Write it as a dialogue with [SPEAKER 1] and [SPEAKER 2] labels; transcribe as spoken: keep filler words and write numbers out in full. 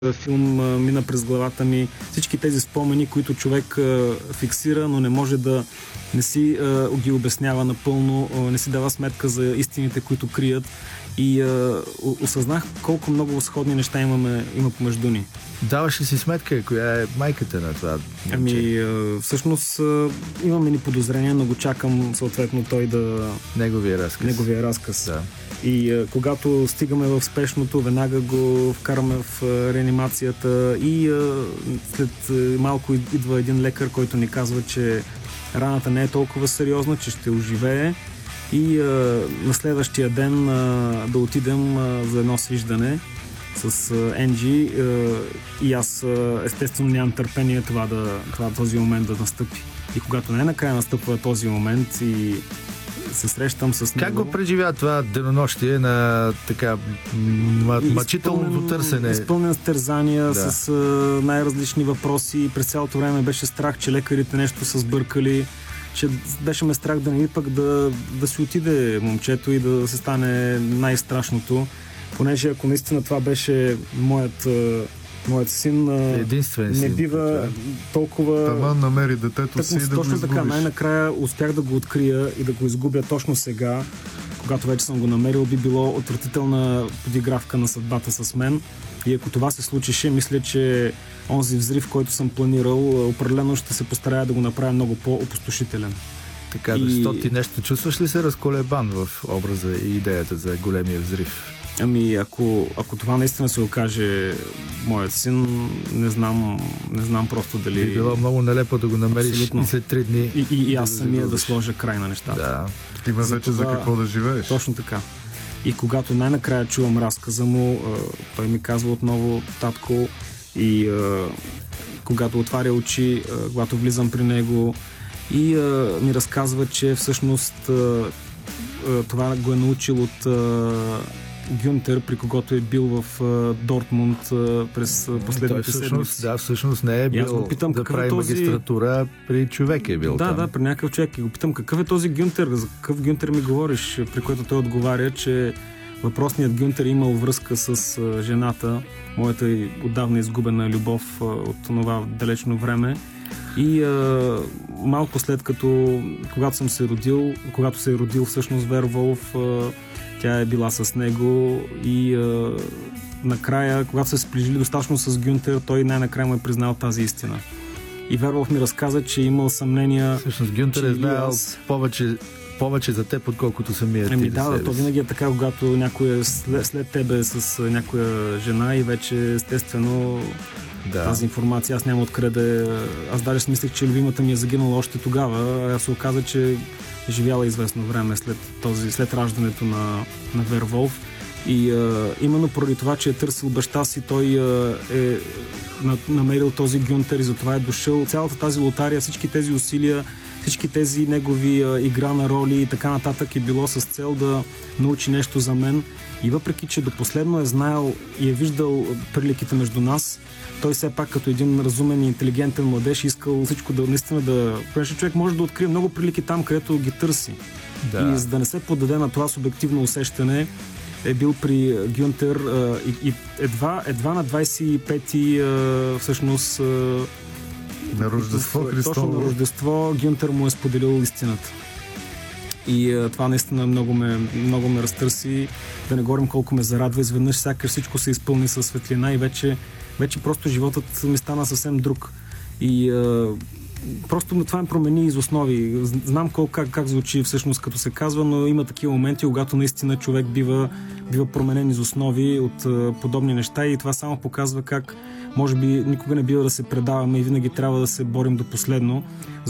[SPEAKER 1] филм а, мина през главата ми. Всички тези спомени, които човек а, фиксира, но не може да не си а, ги обяснява напълно, а, не си дава сметка за истините, които крият. И а, осъзнах колко много сходни неща имаме, има помежду ни.
[SPEAKER 2] Даваш ли си сметка, коя е майката на това?
[SPEAKER 1] Ами, а, всъщност а, имаме ни подозрения, но го чакам съответно той да...
[SPEAKER 2] Неговия разказ.
[SPEAKER 1] Неговия разказ.
[SPEAKER 2] Да.
[SPEAKER 1] И а, когато стигаме в спешното, веднага го вкараме в а, реанимацията и а, след а, малко идва един лекар, който ни казва, че раната не е толкова сериозна, че ще оживее. И а, на следващия ден а, да отидем а, за едно свиждане с а, Енджи а, и аз а, естествено нямам търпение това да, това, този момент да настъпи. И когато най-накрая настъпва този момент и се срещам с него...
[SPEAKER 2] Как го преживя това денонощие на така мъчителното търсене?
[SPEAKER 1] Изпълнен с тързания, да. С а, най-различни въпроси. През цялото време беше страх, че лекарите нещо са сбъркали, че беше ме страх да не пък да, да си отиде момчето и да се стане най-страшното. Понеже ако наистина това беше моят, моят син,
[SPEAKER 2] единствен
[SPEAKER 1] не
[SPEAKER 2] син,
[SPEAKER 1] бива
[SPEAKER 2] да.
[SPEAKER 1] толкова...
[SPEAKER 3] Таман намери детето
[SPEAKER 1] так,
[SPEAKER 3] си и да
[SPEAKER 1] точно
[SPEAKER 3] го изгубиш.
[SPEAKER 1] така, най-накрая успях да го открия и да го изгубя точно сега, когато вече съм го намерил, би било отвратителна подигравка на съдбата с мен. И ако това се случише, мисля, че онзи взрив, който съм планирал, определено ще се постарая да го направя много по-опустошителен.
[SPEAKER 2] Така,
[SPEAKER 1] и...
[SPEAKER 2] защото ти нещо чувстваш ли се разколебан в образа и идеята за големия взрив?
[SPEAKER 1] Ами, ако, ако това наистина се окаже моят син, не знам, не знам просто дали...
[SPEAKER 2] Би било много нелепо да го намериш абсолютно. След три дни.
[SPEAKER 1] И, и, и аз самия да сложа край на нещата.
[SPEAKER 2] Да.
[SPEAKER 3] Има вече това... за какво да живееш.
[SPEAKER 1] Точно така. И когато най-накрая чувам разказа му, той ми казва отново: татко, и а, когато отваря очи, а, когато влизам при него и а, ми разказва, че всъщност а, а, това го е научил от а, Гюнтер, при когото е бил в а, Дортмунд а, през последните седмици.
[SPEAKER 2] Да, всъщност не е бил
[SPEAKER 1] питам,
[SPEAKER 2] да прави
[SPEAKER 1] е този...
[SPEAKER 2] магистратура, при човек е бил
[SPEAKER 1] да,
[SPEAKER 2] там.
[SPEAKER 1] Да, при някакъв човек. И го питам, какъв е този Гюнтер? За какъв Гюнтер ми говориш? При който той отговаря, че въпросният Гюнтер имал връзка с а, жената, моята и отдавна изгубена любов а, от това далечно време. И а, малко след като, когато съм се родил, когато се е родил всъщност Верволф, а, тя е била с него и а, накрая, когато се сближили достатъчно с Гюнтер, той най-накрая му е признал тази истина. И Верволф ми разказа, че е имал съмнения...
[SPEAKER 2] Всъщност Гюнтер е знаел аз... повече, повече за теб, отколкото самия ти.
[SPEAKER 1] Еми да, да, то винаги е така, когато някой е след, след тебе е с някоя жена и вече естествено да. Тази информация аз няма откъде да... Аз даже си мислех, че любимата ми е загинала още тогава, а се оказа, че е живяла известно време след, този, след раждането на, на Верволф. И а, именно поради това, че е търсил баща си, той а, е на, намерил този Гюнтер и затова е дошъл. Цялата тази лотария, всички тези усилия, всички тези негови а, игра на роли и така нататък е било с цел да научи нещо за мен. И въпреки, че до последно е знаел и е виждал приликите между нас, той все пак като един разумен и интелигентен младеж искал всичко да наистина да... Понеже човек може да открие много прилики там, където ги търси. Да. И за да не се поддаде на това субективно усещане, е бил при Гюнтер а, и, и едва, едва на двадесет и пети а, всъщност а,
[SPEAKER 3] на Рождество Христово.
[SPEAKER 1] Точно на Рождество Гюнтер му е споделил истината. И а, това наистина много ме, много ме разтърси. Да не говорим колко ме зарадва. Изведнъж сякаш всичко се изпълни със светлина и вече, вече просто животът ми стана съвсем друг. И а, просто това ме промени из основи. Знам колко, как, как звучи всъщност като се казва, но има такива моменти, когато наистина човек бива, бива променен из основи от а, подобни неща и това само показва как може би никога не бива да се предаваме и винаги трябва да се борим до последно.